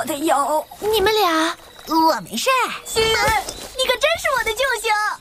的腰。 你们俩， 我没事。 希恩，你可真是我的救星。